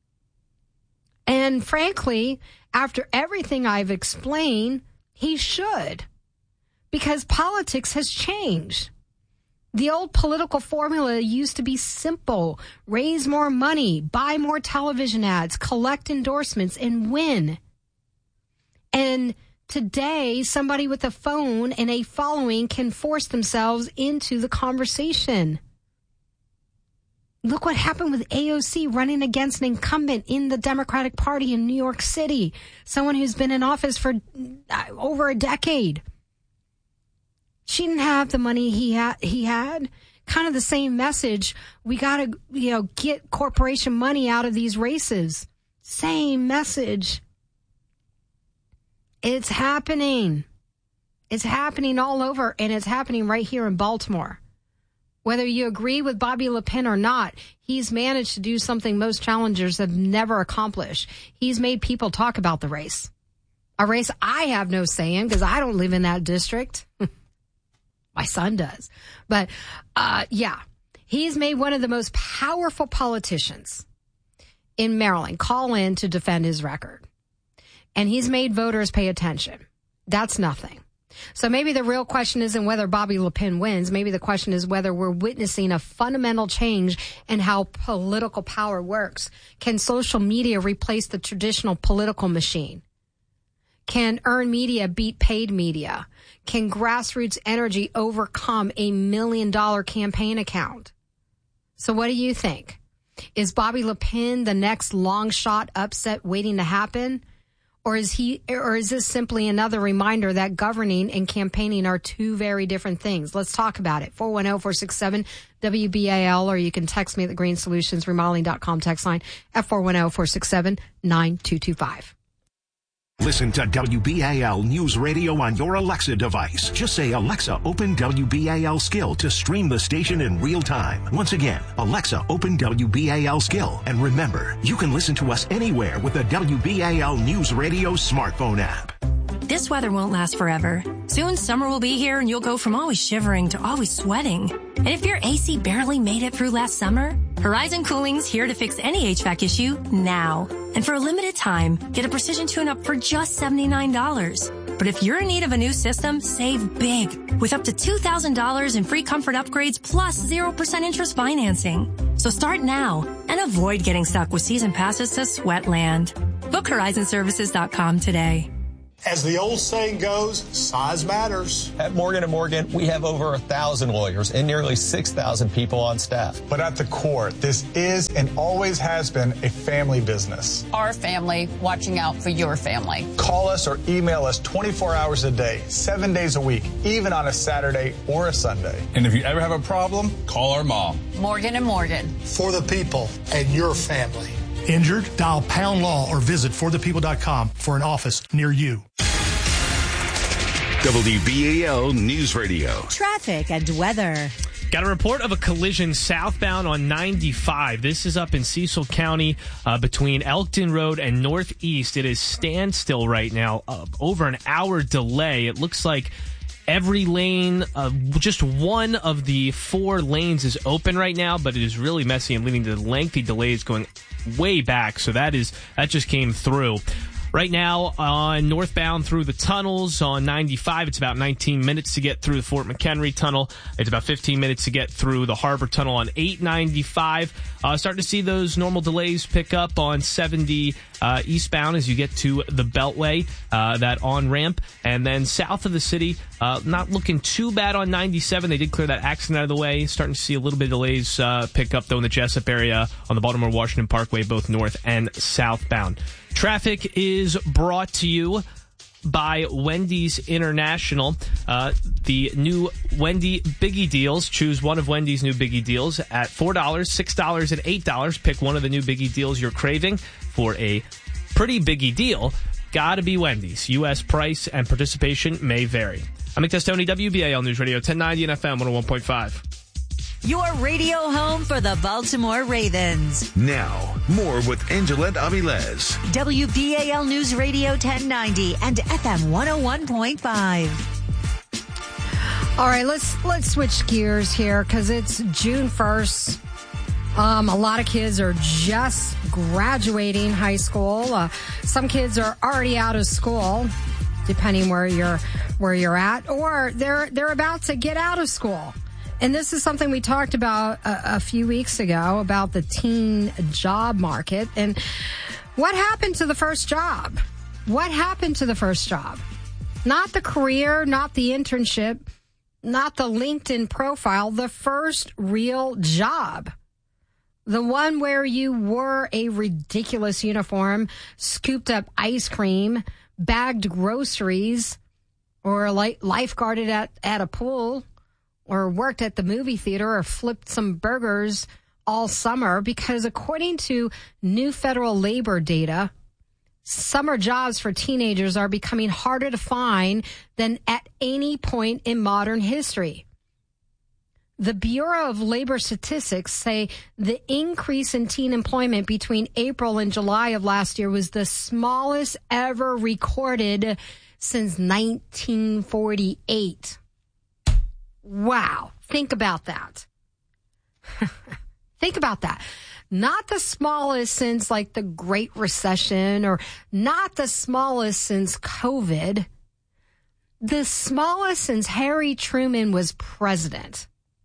And frankly, after everything I've explained, he should. Because politics has changed. The old political formula used to be simple. Raise more money, buy more television ads, collect endorsements, and win. And today, somebody with a phone and a following can force themselves into the conversation. Look what happened with A O C running against an incumbent in the Democratic Party in New York City, someone who's been in office for over a decade. She didn't have the money he had. He had kind of the same message. We got to, you know, get corporation money out of these races. Same message. It's happening. It's happening all over, and it's happening right here in Baltimore. Whether you agree with Bobby Le Pen or not, he's managed to do something most challengers have never accomplished. He's made people talk about the race. A race I have no say in because I don't live in that district. My son does. But, uh, yeah, he's made one of the most powerful politicians in Maryland call in to defend his record. And he's made voters pay attention. That's nothing. So maybe the real question isn't whether Bobby Le Pen wins. Maybe the question is whether we're witnessing a fundamental change in how political power works. Can social media replace the traditional political machine? Can earned media beat paid media? Can grassroots energy overcome a million dollar campaign account? So what do you think? Is Bobby Le Pen the next long shot upset waiting to happen? Or is he, or is this simply another reminder that governing and campaigning are two very different things? Let's talk about it. four one zero, four six seven, W B A L, or you can text me at the green solutions remodeling dot com text line at four one zero, four six seven, nine two two five. Listen to W B A L News Radio on your Alexa device. Just say, Alexa, open W B A L Skill to stream the station in real time. Once again, Alexa, open W B A L Skill. And remember, you can listen to us anywhere with the W B A L News Radio smartphone app. This weather won't last forever. Soon summer will be here and you'll go from always shivering to always sweating. And if your A C barely made it through last summer, Horizon Cooling's here to fix any H V A C issue now. And for a limited time, get a precision tune-up for just seventy-nine dollars. But if you're in need of a new system, save big with up to two thousand dollars in free comfort upgrades plus zero percent interest financing. So start now and avoid getting stuck with season passes to Sweatland. Book Horizon Services dot com today. As the old saying goes, size matters. At Morgan and Morgan, we have over a thousand lawyers and nearly six thousand people on staff. But at the core, this is and always has been a family business. Our family watching out for your family. Call us or email us twenty-four hours a day, seven days a week, even on a Saturday or a Sunday. And if you ever have a problem, call our mom. Morgan and Morgan. For the people and your family. Injured? Dial Pound Law or visit for the people dot com for an office near you. W B A L News Radio. Traffic and weather. Got a report of a collision southbound on ninety-five. This is up in Cecil County uh, between Elkton Road and Northeast. It is standstill right now, uh, over an hour delay. It looks like every lane, uh, just one of the four lanes is open right now, but it is really messy and leading to lengthy delays going way back. So that is that just came through. Right now, on northbound through the tunnels on ninety-five, it's about nineteen minutes to get through the Fort McHenry Tunnel. It's about fifteen minutes to get through the Harbor Tunnel on eight ninety-five. Uh, starting to see those normal delays pick up on seventy uh, eastbound as you get to the Beltway, uh, that on-ramp. And then south of the city, uh, not looking too bad on ninety-seven. They did clear that accident out of the way. Starting to see a little bit of delays uh, pick up, though, in the Jessup area on the Baltimore-Washington Parkway, both north and southbound. Traffic is brought to you by Wendy's International. Uh, the new Wendy Biggie Deals. Choose one of Wendy's new Biggie Deals at four dollars, six dollars, and eight dollars. Pick one of the new Biggie Deals you're craving for a pretty biggie deal. Gotta be Wendy's. U S price and participation may vary. I'm Nick Testoni, W B A L News Radio, ten ninety and F M one oh one point five. Your radio home for the Baltimore Ravens. Now, more with Angelette Avilés. W B A L News Radio ten ninety and F M one oh one point five. All right, let's let's switch gears here because it's June first. Um, a lot of kids are just graduating high school. Uh, some kids are already out of school, depending where you're where you're at, or they're they're about to get out of school. And this is something we talked about a, a few weeks ago about the teen job market. And what happened to the first job? What happened to the first job? Not the career, not the internship, not the LinkedIn profile, the first real job. The one where you wore a ridiculous uniform, scooped up ice cream, bagged groceries, or like lifeguarded at, at a pool, or worked at the movie theater, or flipped some burgers all summer, because according to new federal labor data, summer jobs for teenagers are becoming harder to find than at any point in modern history. The Bureau of Labor Statistics say the increase in teen employment between April and July of last year was the smallest ever recorded since nineteen forty-eight. Wow. Think about that. Think about that. Not the smallest since like the Great Recession, or not the smallest since COVID. The smallest since Harry Truman was president.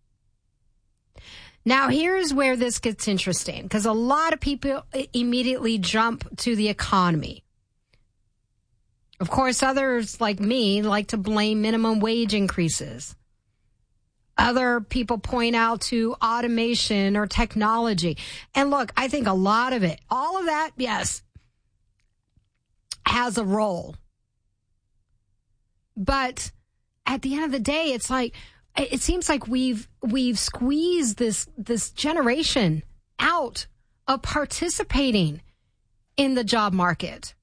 Now, here's where this gets interesting, because a lot of people immediately jump to the economy. Of course, others like me like to blame minimum wage increases. Other people point out to automation or technology. And look, I think a lot of it, all of that, yes, has a role. But at the end of the day, it's like, it seems like we've we've squeezed this this generation out of participating in the job market.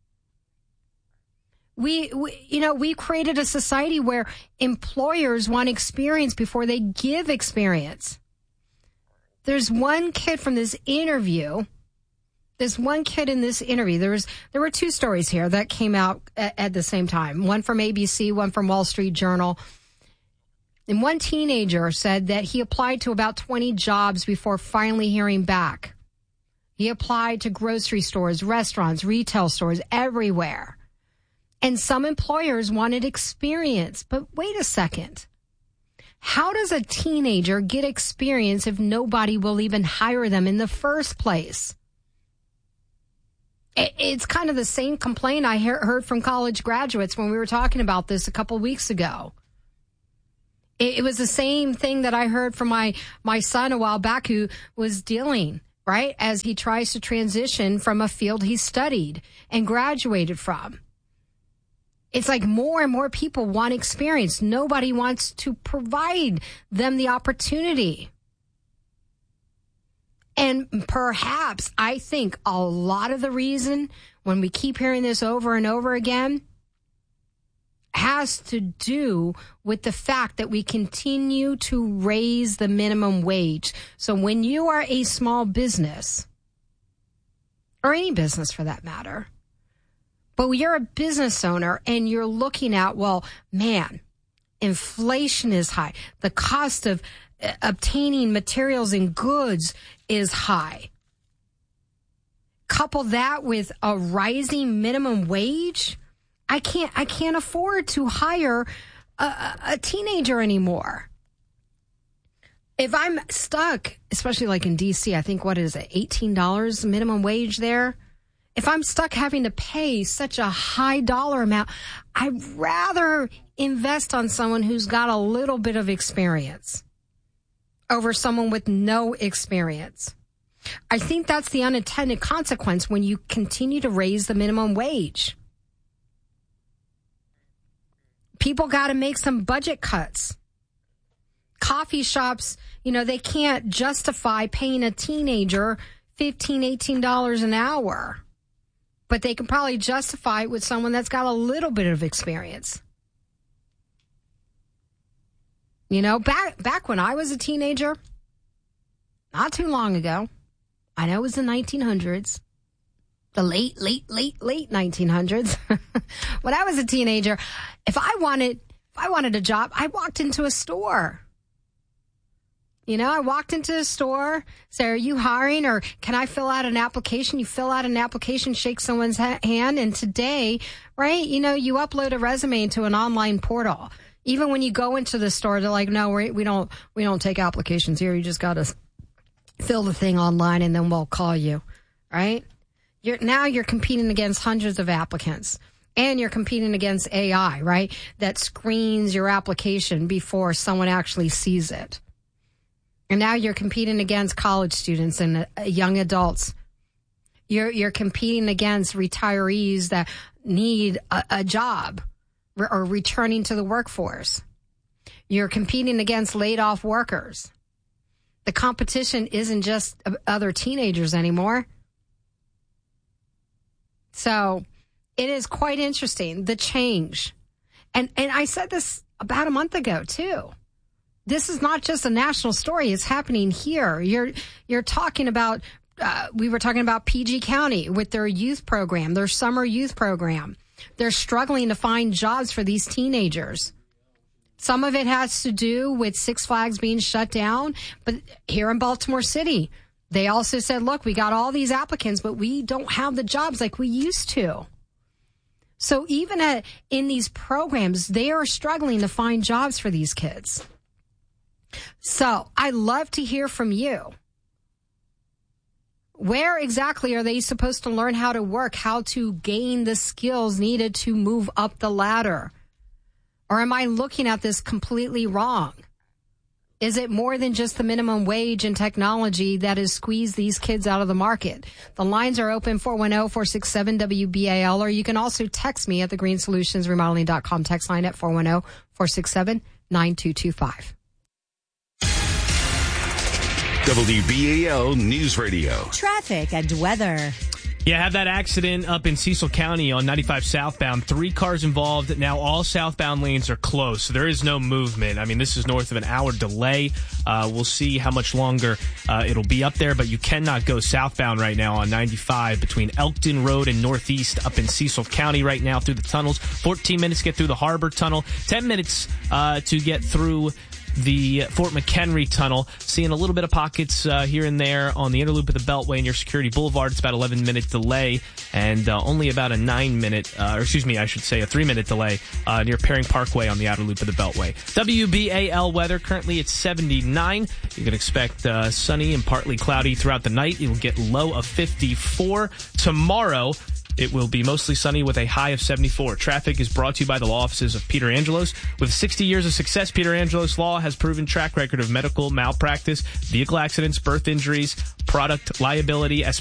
We, we, you know, we've created a society where employers want experience before they give experience. There's one kid from this interview. There's one kid in this interview. There was, there were two stories here that came out at, at the same time. One from A B C, one from Wall Street Journal. And one teenager said that he applied to about twenty jobs before finally hearing back. He applied to grocery stores, restaurants, retail stores, everywhere. And some employers wanted experience. But wait a second. How does a teenager get experience if nobody will even hire them in the first place? It's kind of the same complaint I heard from college graduates when we were talking about this a couple weeks ago. It was the same thing that I heard from my, my son a while back who was dealing, right, as he tries to transition from a field he studied and graduated from. It's like more and more people want experience. Nobody wants to provide them the opportunity. And perhaps I think a lot of the reason when we keep hearing this over and over again has to do with the fact that we continue to raise the minimum wage. So when you are a small business, or any business for that matter, but you're a business owner and you're looking at, well, man, inflation is high. The cost of obtaining materials and goods is high. Couple that with a rising minimum wage. I can't, I can't afford to hire a, a teenager anymore. If I'm stuck, especially like in D C, I think, what is it, eighteen dollars minimum wage there? If I'm stuck having to pay such a high dollar amount, I'd rather invest on someone who's got a little bit of experience over someone with no experience. I think that's the unintended consequence when you continue to raise the minimum wage. People got to make some budget cuts. Coffee shops, you know, they can't justify paying a teenager fifteen dollars, eighteen dollars an hour. But they can probably justify it with someone that's got a little bit of experience. You know, back back when I was a teenager, not too long ago, I know it was the nineteen hundreds, the late, late, late, late nineteen hundreds. When I was a teenager, if I wanted, if I wanted a job, I walked into a store. You know, I walked into a store, say, are you hiring, or can I fill out an application? You fill out an application, shake someone's ha- hand. And today, right, you know, you upload a resume into an online portal. Even when you go into the store, they're like, no, we, we don't, we don't take applications here. You just got to fill the thing online and then we'll call you, right? You're, now you're competing against hundreds of applicants, and you're competing against A I, right? That screens your application before someone actually sees it. And now you're competing against college students and uh, young adults. You're, you're competing against retirees that need a, a job or returning to the workforce. You're competing against laid off workers. The competition isn't just other teenagers anymore. So it is quite interesting, the change. And, and I said this about a month ago, too. This is not just a national story. It's happening here. You're, you're talking about, uh, we were talking about P G County with their youth program, their summer youth program. They're struggling to find jobs for these teenagers. Some of it has to do with Six Flags being shut down. But here in Baltimore City, they also said, look, we got all these applicants, but we don't have the jobs like we used to. So even at, in these programs, they are struggling to find jobs for these kids. So I love to hear from you. Where exactly are they supposed to learn how to work, how to gain the skills needed to move up the ladder? Or am I looking at this completely wrong? Is it more than just the minimum wage and technology that has squeezed these kids out of the market? The lines are open, four one zero, four six seven, W B A L, or you can also text me at the green solutions remodeling dot com text line at four one zero, four six seven, nine two two five. W B A L News Radio. Traffic and weather. Yeah, I have that accident up in Cecil County on ninety-five southbound. Three cars involved. Now all southbound lanes are closed, so there is no movement. I mean, this is north of an hour delay. Uh, we'll see how much longer uh, it'll be up there, but you cannot go southbound right now on ninety-five between Elkton Road and Northeast up in Cecil County right now through the tunnels. fourteen minutes to get through the Harbor Tunnel. ten minutes uh, to get through the Fort McHenry Tunnel. Seeing a little bit of pockets uh, here and there on the inner loop of the Beltway near Security Boulevard. It's about eleven minute delay and uh, only about a nine minute, uh, or excuse me, I should say a three minute delay uh, near Paring Parkway on the outer loop of the Beltway. W B A L weather, currently it's seventy-nine. You can expect uh, sunny and partly cloudy throughout the night. It will get low of fifty-four. Tomorrow, it will be mostly sunny with a high of seventy-four. Traffic is brought to you by the law offices of Peter Angelos. With sixty years of success, Peter Angelos Law has proven track record of medical malpractice, vehicle accidents, birth injuries, product liability,